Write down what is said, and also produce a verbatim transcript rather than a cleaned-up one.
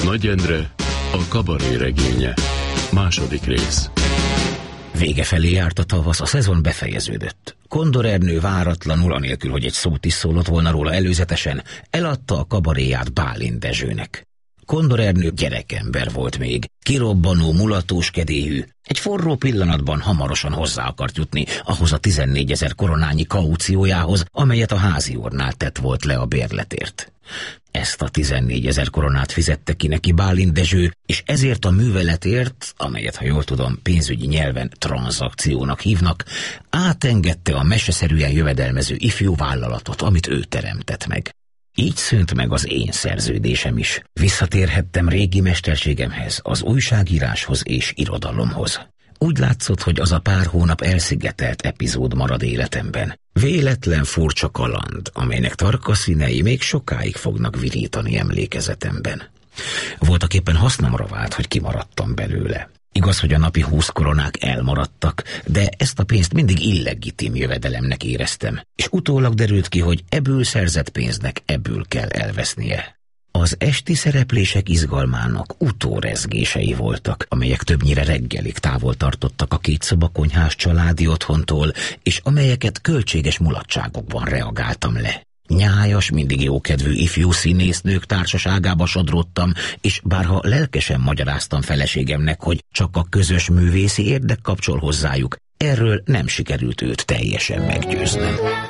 Nagy Endre, a kabaré regénye. Második rész. Vége felé járt a tavasz, a szezon befejeződött. Kondor Ernő váratlanul, anélkül, hogy egy szót is szólott volna róla előzetesen, eladta a kabaréját Bálint Dezsőnek. Kondor Ernő gyerekember volt még, kirobbanó, mulatós kedélyű. Egy forró pillanatban hamarosan hozzá akart jutni ahhoz a tizennégyezer koronányi kauciójához, amelyet a házi úrnál tett volt le a bérletért. Ezt a tizennégyezer koronát fizette ki neki Bálint Dezső, és ezért a műveletért, amelyet, ha jól tudom, pénzügyi nyelven tranzakciónak hívnak, átengedte a meseszerűen jövedelmező ifjú vállalatot, amit ő teremtett meg. Így szűnt meg az én szerződésem is. Visszatérhettem régi mesterségemhez, az újságíráshoz és irodalomhoz. Úgy látszott, hogy az a pár hónap elszigetelt epizód marad életemben. Véletlen furcsa kaland, amelynek tarka színei még sokáig fognak virítani emlékezetemben. Voltaképpen hasznomra vált, hogy kimaradtam belőle. Igaz, hogy a napi húsz koronák elmaradtak, de ezt a pénzt mindig illegitim jövedelemnek éreztem, és utólag derült ki, hogy ebből szerzett pénznek ebből kell elvesznie. Az esti szereplések izgalmának utórezgései voltak, amelyek többnyire reggelig távol tartottak a kétszobakonyhás családi otthontól, és amelyeket költséges mulatságokban reagáltam le. Nyájas, mindig jókedvű ifjú színésznők társaságába sodródtam, és bárha lelkesen magyaráztam feleségemnek, hogy csak a közös művészi érdek kapcsol hozzájuk, erről nem sikerült őt teljesen meggyőznem.